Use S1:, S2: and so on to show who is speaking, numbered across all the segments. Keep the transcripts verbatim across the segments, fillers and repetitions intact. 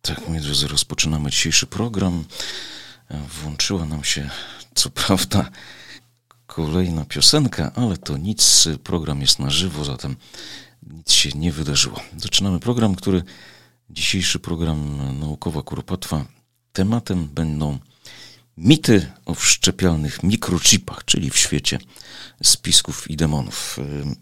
S1: Tak, moi drodzy, rozpoczynamy dzisiejszy program. Włączyła nam się, co prawda, kolejna piosenka, ale to nic, program jest na żywo, zatem nic się nie wydarzyło. Zaczynamy program, który, dzisiejszy program Naukowa Kuropatwa, tematem będą mity o wszczepialnych mikrochipach, czyli w świecie spisków i demonów.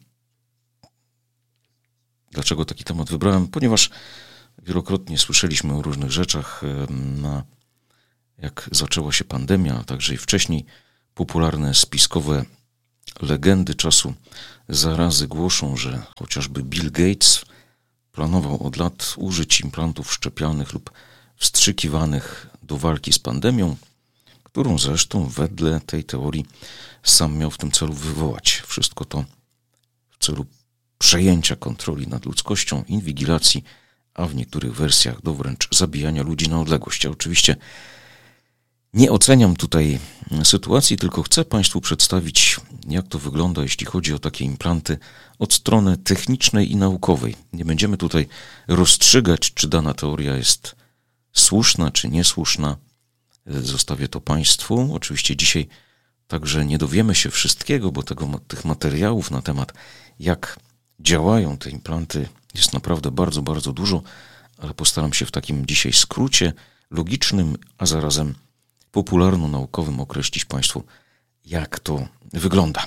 S1: Dlaczego taki temat wybrałem? Ponieważ wielokrotnie słyszeliśmy o różnych rzeczach, na, jak zaczęła się pandemia, a także i wcześniej popularne spiskowe legendy czasu zarazy głoszą, że chociażby Bill Gates planował od lat użyć implantów szczepialnych lub wstrzykiwanych do walki z pandemią, którą zresztą wedle tej teorii sam miał w tym celu wywołać. Wszystko to w celu przejęcia kontroli nad ludzkością, inwigilacji, a w niektórych wersjach do wręcz zabijania ludzi na odległość. Ja oczywiście nie oceniam tutaj sytuacji, tylko chcę Państwu przedstawić, jak to wygląda, jeśli chodzi o takie implanty od strony technicznej i naukowej. Nie będziemy tutaj rozstrzygać, czy dana teoria jest słuszna, czy niesłuszna. Zostawię to Państwu. Oczywiście dzisiaj także nie dowiemy się wszystkiego, bo tego, tych materiałów na temat, jak działają te implanty, jest naprawdę bardzo, bardzo dużo, ale postaram się w takim dzisiaj skrócie logicznym, a zarazem popularno-naukowym określić Państwu, jak to wygląda.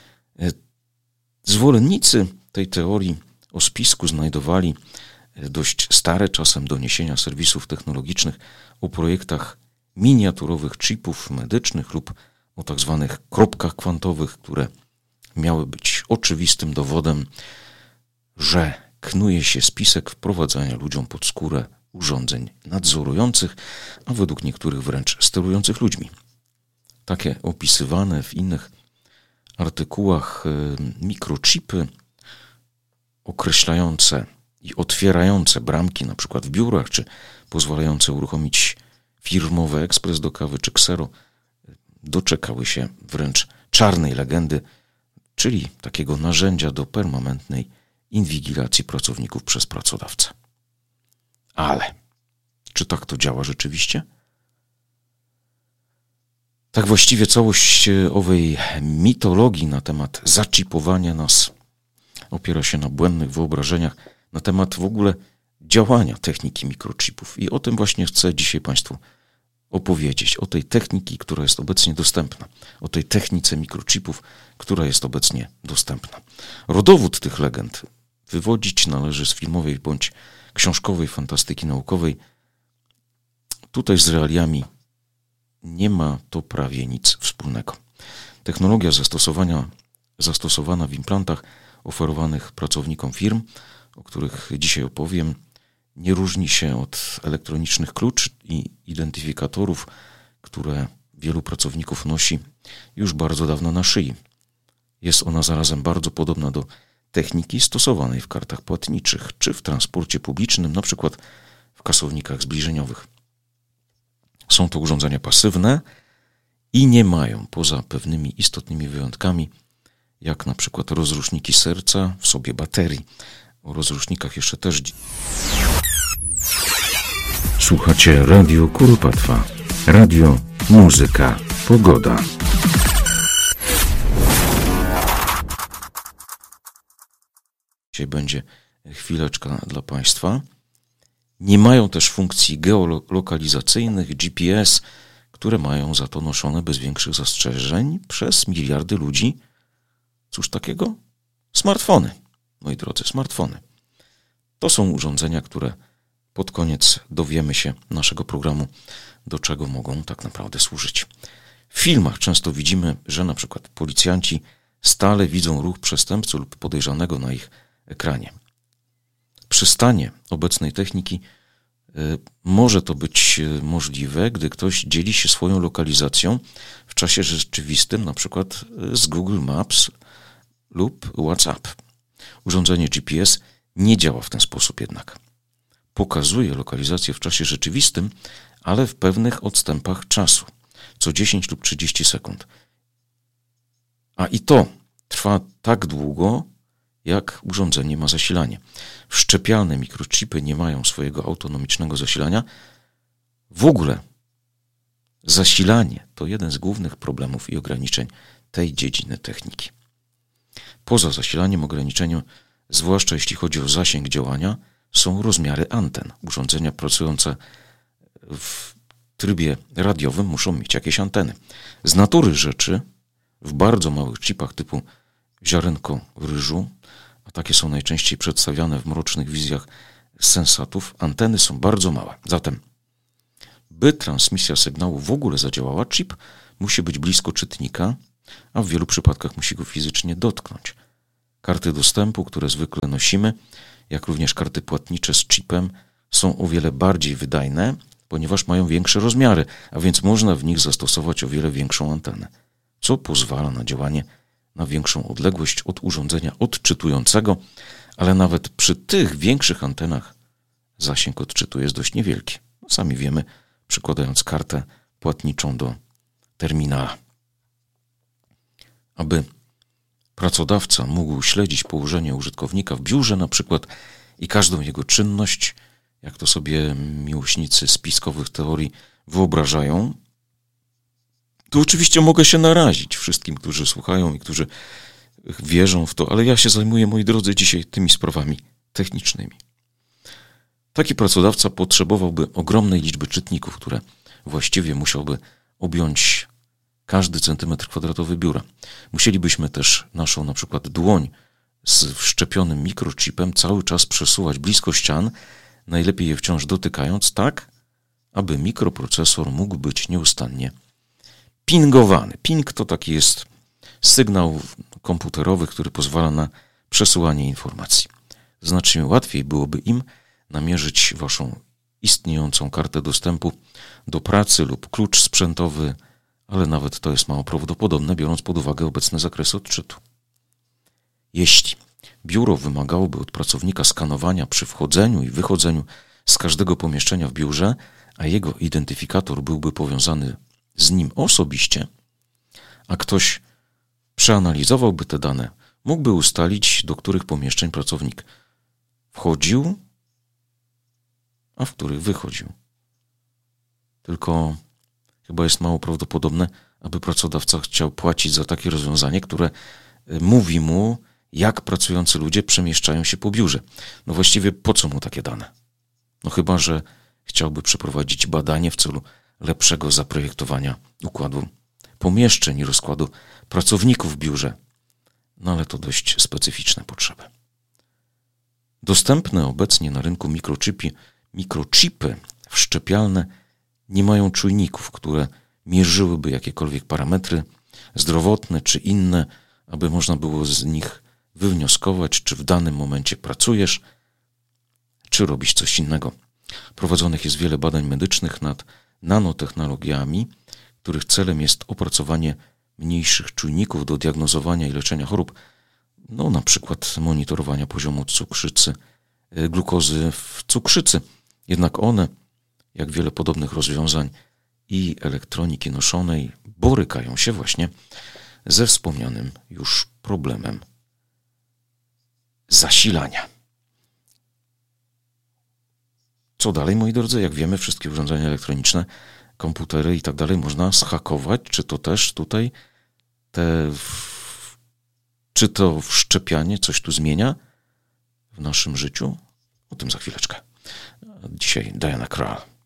S1: Zwolennicy tej teorii o spisku znajdowali dość stare czasem doniesienia serwisów technologicznych o projektach miniaturowych chipów medycznych lub o tak zwanych kropkach kwantowych, które miały być oczywistym dowodem, że knuje się spisek wprowadzania ludziom pod skórę urządzeń nadzorujących, a według niektórych wręcz sterujących ludźmi. Takie opisywane w innych artykułach mikrochipy określające i otwierające bramki na przykład w biurach, czy pozwalające uruchomić firmowy ekspres do kawy czy ksero, doczekały się wręcz czarnej legendy, czyli takiego narzędzia do permanentnej inwigilacji pracowników przez pracodawcę. Ale czy tak to działa rzeczywiście? Tak właściwie całość owej mitologii na temat zaczipowania nas opiera się na błędnych wyobrażeniach na temat w ogóle działania techniki mikrochipów. I o tym właśnie chcę dzisiaj Państwu opowiedzieć. O tej techniki, która jest obecnie dostępna. O tej technice mikrochipów, która jest obecnie dostępna. Rodowód tych legend wywodzić należy z filmowej bądź książkowej fantastyki naukowej. Tutaj z realiami nie ma to prawie nic wspólnego. Technologia zastosowania, zastosowana w implantach oferowanych pracownikom firm, o których dzisiaj opowiem, nie różni się od elektronicznych kluczy i identyfikatorów, które wielu pracowników nosi już bardzo dawno na szyi. Jest ona zarazem bardzo podobna do techniki stosowanej w kartach płatniczych czy w transporcie publicznym, na przykład w kasownikach zbliżeniowych. Są to urządzenia pasywne i nie mają, poza pewnymi istotnymi wyjątkami, jak na przykład rozruszniki serca, w sobie baterii. O rozrusznikach jeszcze też.
S2: Słuchacie Radio Kuropatwa. Radio, muzyka, pogoda.
S1: Dzisiaj będzie chwileczka dla Państwa. Nie mają też funkcji geolokalizacyjnych, G P S, które mają za to noszone bez większych zastrzeżeń przez miliardy ludzi. Cóż takiego? Smartfony, moi drodzy, smartfony. To są urządzenia, które pod koniec dowiemy się naszego programu, do czego mogą tak naprawdę służyć. W filmach często widzimy, że na przykład policjanci stale widzą ruch przestępcy lub podejrzanego na ich ekranie. Przy stanie obecnej techniki y, może to być możliwe, gdy ktoś dzieli się swoją lokalizacją w czasie rzeczywistym, na przykład z Google Maps lub WhatsApp. Urządzenie G P S nie działa w ten sposób jednak. Pokazuje lokalizację w czasie rzeczywistym, ale w pewnych odstępach czasu, co dziesięć lub trzydzieści sekund. A i to trwa tak długo, jak urządzenie ma zasilanie. Wszczepialne mikrochipy nie mają swojego autonomicznego zasilania. W ogóle zasilanie to jeden z głównych problemów i ograniczeń tej dziedziny techniki. Poza zasilaniem ograniczeniem, zwłaszcza jeśli chodzi o zasięg działania, są rozmiary anten. Urządzenia pracujące w trybie radiowym muszą mieć jakieś anteny. Z natury rzeczy w bardzo małych chipach typu ziarenko ryżu, a takie są najczęściej przedstawiane w mrocznych wizjach sensatów, anteny są bardzo małe. Zatem, by transmisja sygnału w ogóle zadziałała, chip musi być blisko czytnika, a w wielu przypadkach musi go fizycznie dotknąć. Karty dostępu, które zwykle nosimy, jak również karty płatnicze z chipem, są o wiele bardziej wydajne, ponieważ mają większe rozmiary, a więc można w nich zastosować o wiele większą antenę, co pozwala na działanie na większą odległość od urządzenia odczytującego, ale nawet przy tych większych antenach zasięg odczytu jest dość niewielki. No, sami wiemy, przykładając kartę płatniczą do terminala. Aby pracodawca mógł śledzić położenie użytkownika w biurze na przykład i każdą jego czynność, jak to sobie miłośnicy spiskowych teorii wyobrażają, to oczywiście mogę się narazić wszystkim, którzy słuchają i którzy wierzą w to, ale ja się zajmuję, moi drodzy, dzisiaj tymi sprawami technicznymi. Taki pracodawca potrzebowałby ogromnej liczby czytników, które właściwie musiałby objąć każdy centymetr kwadratowy biura. Musielibyśmy też naszą na przykład dłoń z wszczepionym mikrochipem cały czas przesuwać blisko ścian, najlepiej je wciąż dotykając, tak, aby mikroprocesor mógł być nieustannie pingowany. Ping to taki jest sygnał komputerowy, który pozwala na przesyłanie informacji. Znacznie łatwiej byłoby im namierzyć waszą istniejącą kartę dostępu do pracy lub klucz sprzętowy, ale nawet to jest mało prawdopodobne, biorąc pod uwagę obecne zakresy odczytu. Jeśli biuro wymagałoby od pracownika skanowania przy wchodzeniu i wychodzeniu z każdego pomieszczenia w biurze, a jego identyfikator byłby powiązany z nim osobiście, a ktoś przeanalizowałby te dane, mógłby ustalić, do których pomieszczeń pracownik wchodził, a w których wychodził. Tylko chyba jest mało prawdopodobne, aby pracodawca chciał płacić za takie rozwiązanie, które mówi mu, jak pracujący ludzie przemieszczają się po biurze. No właściwie po co mu takie dane? No chyba, że chciałby przeprowadzić badanie w celu lepszego zaprojektowania układu pomieszczeń i rozkładu pracowników w biurze. No ale to dość specyficzne potrzeby. Dostępne obecnie na rynku mikrochipy, mikrochipy wszczepialne nie mają czujników, które mierzyłyby jakiekolwiek parametry zdrowotne czy inne, aby można było z nich wywnioskować, czy w danym momencie pracujesz, czy robisz coś innego. Prowadzonych jest wiele badań medycznych nad nanotechnologiami, których celem jest opracowanie mniejszych czujników do diagnozowania i leczenia chorób, no na przykład monitorowania poziomu cukrzycy, glukozy w cukrzycy. Jednak one, jak wiele podobnych rozwiązań i elektroniki noszonej, borykają się właśnie ze wspomnianym już problemem zasilania. Co dalej, moi drodzy? Jak wiemy, wszystkie urządzenia elektroniczne, komputery i tak dalej można zhakować. Czy to też tutaj te, czy to wszczepianie coś tu zmienia w naszym życiu? O tym za chwileczkę. Dzisiaj Diana Krall.